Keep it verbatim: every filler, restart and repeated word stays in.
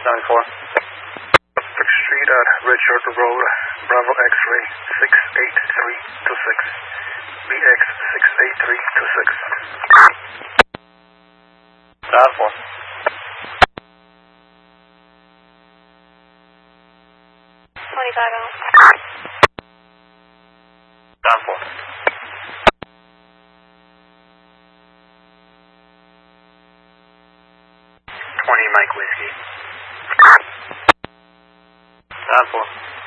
nine four. Street at Richard Road, Bravo X-ray six eight three two six. B X six eight three two six. nine four. twenty-five out. nine four. twenty Mike Whiskey. nine four.